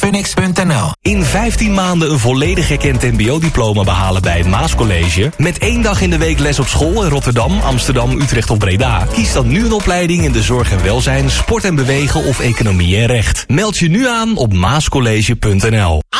Phoenix.nl. In 15 maanden een volledig erkend mbo-diploma behalen bij het Maascollege. Met 1 dag in de week les op school in Rotterdam, Amsterdam, Utrecht of Breda. Kies dan nu een opleiding in de zorg en welzijn, sport en bewegen of economie en recht. Meld je nu aan op maascollege.nl.